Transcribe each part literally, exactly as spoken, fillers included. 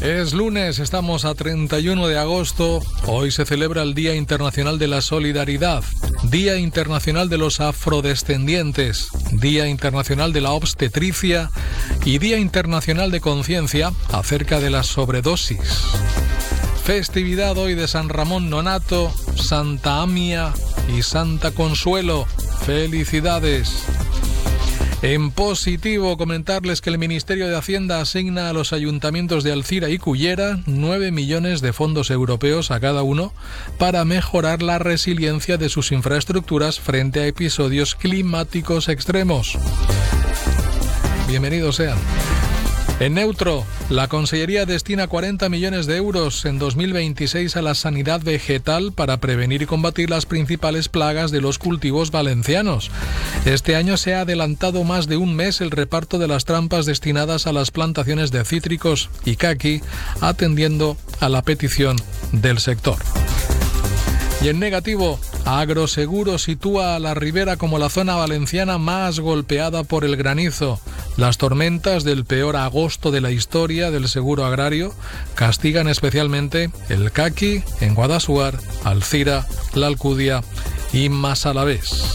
Es lunes, estamos a treinta y uno de agosto. Hoy se celebra el Día Internacional de la Solidaridad, Día Internacional de los Afrodescendientes, Día Internacional de la Obstetricia y Día Internacional de Conciencia acerca de la sobredosis. Festividad hoy de San Ramón Nonato, Santa Amia y Santa Consuelo. ¡Felicidades! En positivo, comentarles que el Ministerio de Hacienda asigna a los ayuntamientos de Alzira y Cullera nueve millones de fondos europeos a cada uno para mejorar la resiliencia de sus infraestructuras frente a episodios climáticos extremos. Bienvenidos sean. En neutro, la Consellería destina cuarenta millones de euros en dos mil veintiséis a la sanidad vegetal para prevenir y combatir las principales plagas de los cultivos valencianos. Este año se ha adelantado más de un mes el reparto de las trampas destinadas a las plantaciones de cítricos y caqui, atendiendo a la petición del sector. Y en negativo, Agroseguro sitúa a la Ribera como la zona valenciana más golpeada por el granizo. Las tormentas del peor agosto de la historia del seguro agrario castigan especialmente el caqui en Guadassuar, Alzira, La Alcudia y Massalavés.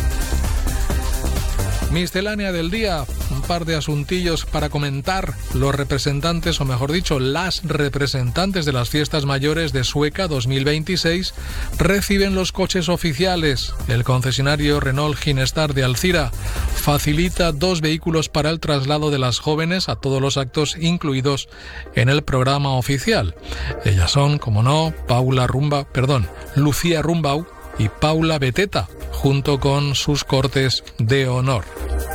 Miscelánea del día, un par de asuntillos para comentar. Los representantes, o mejor dicho, las representantes de las fiestas mayores de Sueca dos mil veintiséis reciben los coches oficiales. El concesionario Renault Ginestar de Alzira facilita dos vehículos para el traslado de las jóvenes a todos los actos incluidos en el programa oficial. Ellas son, como no, Paula Rumba, perdón, Lucía Rumbau y Paula Beteta, junto con sus cortes de honor.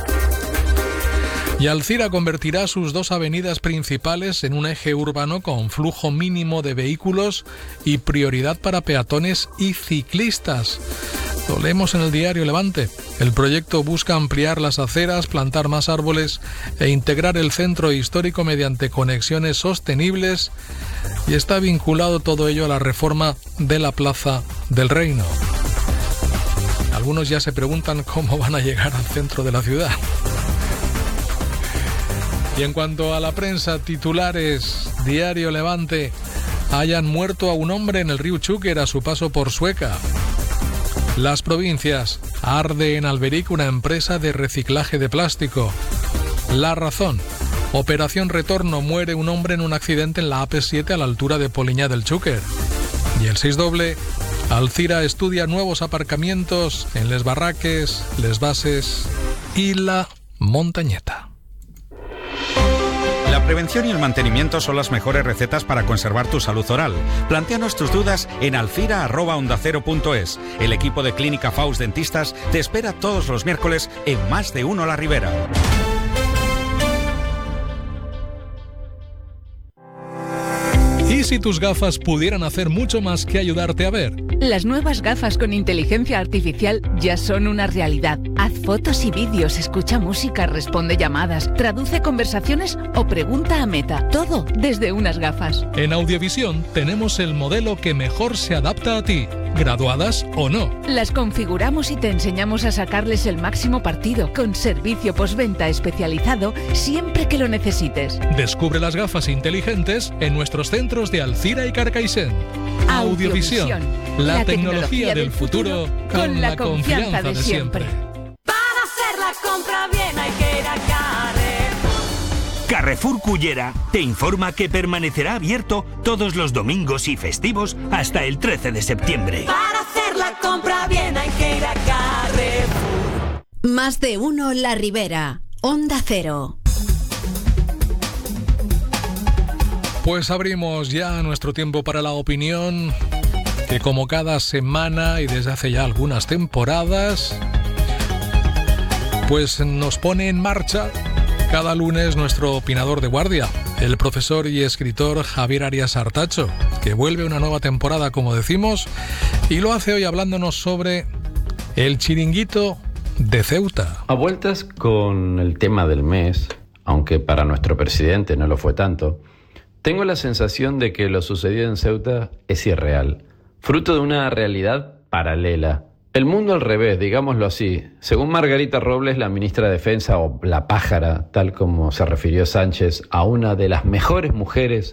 Y Alzira convertirá sus dos avenidas principales en un eje urbano con flujo mínimo de vehículos y prioridad para peatones y ciclistas. Lo leemos en el diario Levante. El proyecto busca ampliar las aceras, plantar más árboles e integrar el centro histórico mediante conexiones sostenibles, y está vinculado todo ello a la reforma de la Plaza del Reino. Algunos ya se preguntan cómo van a llegar al centro de la ciudad. Y en cuanto a la prensa, titulares, diario Levante: hayan muerto a un hombre en el río Xúquer a su paso por Sueca. Las provincias: arde en Alberic una empresa de reciclaje de plástico. La Razón: operación retorno, muere un hombre en un accidente en la A P siete a la altura de Poliña del Xúquer. Y el seis doble: Alzira estudia nuevos aparcamientos en Les Barraques, Les Bases y La Montañeta. La prevención y el mantenimiento son las mejores recetas para conservar tu salud oral. Plantéanos tus dudas en alcira arroba onda cero punto es. El equipo de Clínica Faust Dentistas te espera todos los miércoles en Más de Uno La Ribera. ¿Y si tus gafas pudieran hacer mucho más que ayudarte a ver? Las nuevas gafas con inteligencia artificial ya son una realidad. Haz fotos y vídeos, escucha música, responde llamadas, traduce conversaciones o pregunta a Meta. Todo desde unas gafas. En Audiovisión tenemos el modelo que mejor se adapta a ti, graduadas o no. Las configuramos y te enseñamos a sacarles el máximo partido, con servicio postventa especializado siempre que lo necesites. Descubre las gafas inteligentes en nuestros centros de Alzira y Carcaixent. Audiovisión, la, la tecnología, tecnología del futuro con, con la confianza, confianza de, de siempre. Para hacer la compra bien hay que ir a Carrefour. Carrefour Cullera te informa que permanecerá abierto todos los domingos y festivos hasta el trece de septiembre. Para hacer la compra bien hay que ir a Carrefour. Más de Uno La Ribera, Onda Cero. Pues abrimos ya nuestro tiempo para la opinión, que como cada semana y desde hace ya algunas temporadas, pues nos pone en marcha cada lunes nuestro opinador de guardia, el profesor y escritor Javier Arias Artacho, que vuelve una nueva temporada, como decimos, y lo hace hoy hablándonos sobre el chiringuito de Ceuta. A vueltas con el tema del mes, aunque para nuestro presidente no lo fue tanto, tengo la sensación de que lo sucedido en Ceuta es irreal, fruto de una realidad paralela. El mundo al revés, digámoslo así. Según Margarita Robles, la ministra de Defensa, o la pájara, tal como se refirió Sánchez, a una de las mejores mujeres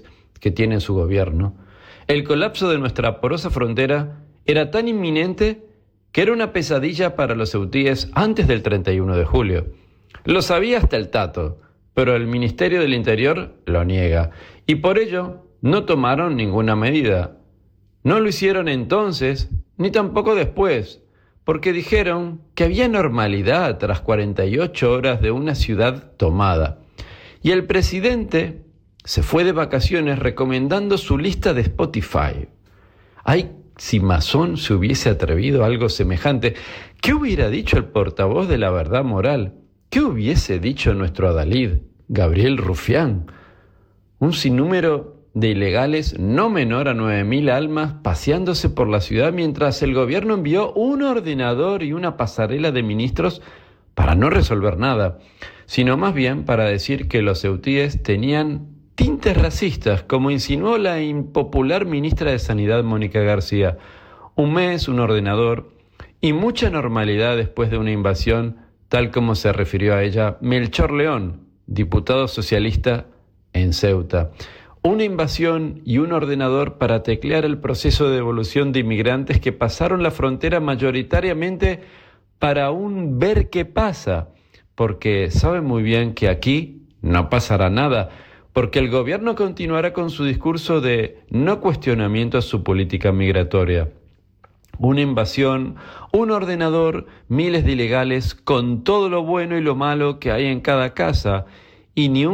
que tiene su gobierno, el colapso de nuestra porosa frontera era tan inminente que era una pesadilla para los ceutíes antes del treinta y uno de julio. Lo sabía hasta el Tato, pero el Ministerio del Interior lo niega, y por ello no tomaron ninguna medida. No lo hicieron entonces, ni tampoco después, porque dijeron que había normalidad tras cuarenta y ocho horas de una ciudad tomada. Y el presidente se fue de vacaciones recomendando su lista de Spotify. Ay, si Masón se hubiese atrevido a algo semejante, ¿qué hubiera dicho el portavoz de la Verdad Moral? ¿Qué hubiese dicho nuestro adalid, Gabriel Rufián? Un sinnúmero de ilegales no menor a nueve mil almas paseándose por la ciudad mientras el gobierno envió un ordenador y una pasarela de ministros para no resolver nada, sino más bien para decir que los ceutíes tenían tintes racistas, como insinuó la impopular ministra de Sanidad Mónica García. Un mes, un ordenador y mucha normalidad después de una invasión, tal como se refirió a ella Melchor León, diputado socialista en Ceuta. Una invasión y un ordenador para teclear el proceso de devolución de inmigrantes que pasaron la frontera mayoritariamente para un ver qué pasa, porque saben muy bien que aquí no pasará nada, porque el gobierno continuará con su discurso de no cuestionamiento a su política migratoria. Una invasión, un ordenador, miles de ilegales, con todo lo bueno y lo malo que hay en cada casa, y ni un